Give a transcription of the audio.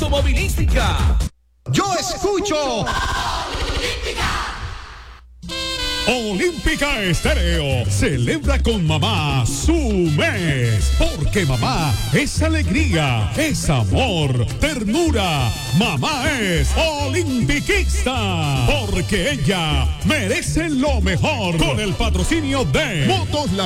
automovilística. Yo escucho Olímpica Estéreo celebra con mamá su mes, porque mamá es alegría, es amor, ternura. Mamá es olimpiquista, porque ella merece lo mejor, con el patrocinio de Motos La